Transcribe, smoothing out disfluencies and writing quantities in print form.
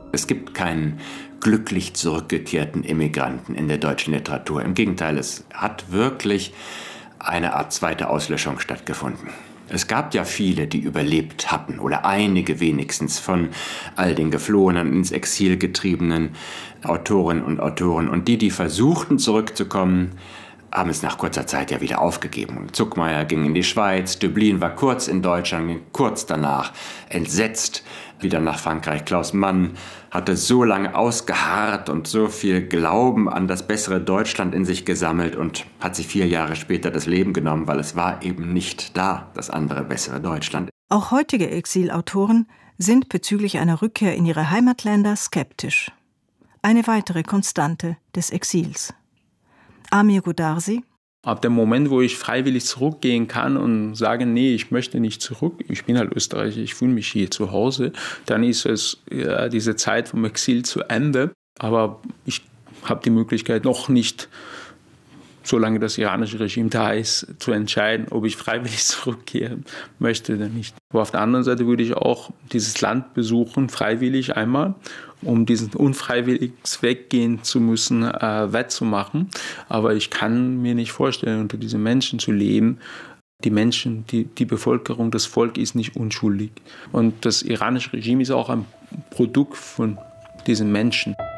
Es gibt keinen glücklich zurückgekehrten Immigranten in der deutschen Literatur. Im Gegenteil, es hat wirklich eine Art zweite Auslöschung stattgefunden. Es gab ja viele, die überlebt hatten, oder einige wenigstens von all den geflohenen, ins Exil getriebenen Autorinnen und Autoren. Und die versuchten zurückzukommen, haben es nach kurzer Zeit ja wieder aufgegeben. Zuckmayer ging in die Schweiz, Döblin war kurz in Deutschland, kurz danach entsetzt wieder nach Frankreich. Klaus Mann hatte so lange ausgeharrt und so viel Glauben an das bessere Deutschland in sich gesammelt und hat sich 4 Jahre später das Leben genommen, weil es war eben nicht da, das andere bessere Deutschland. Auch heutige Exilautoren sind bezüglich einer Rückkehr in ihre Heimatländer skeptisch. Eine weitere Konstante des Exils. Amir Goodarzi: Ab dem Moment, wo ich freiwillig zurückgehen kann und sage, nee, ich möchte nicht zurück, ich bin halt Österreicher, ich fühle mich hier zu Hause, dann ist es diese Zeit vom Exil zu Ende. Aber ich habe die Möglichkeit noch nicht, solange das iranische Regime da ist, zu entscheiden, ob ich freiwillig zurückkehren möchte oder nicht. Aber auf der anderen Seite würde ich auch dieses Land besuchen, freiwillig einmal, um diesen unfreiwilligen Weggehen zu müssen, wettzumachen. Aber ich kann mir nicht vorstellen, unter diesen Menschen zu leben. Die Menschen, die Bevölkerung, das Volk ist nicht unschuldig. Und das iranische Regime ist auch ein Produkt von diesen Menschen.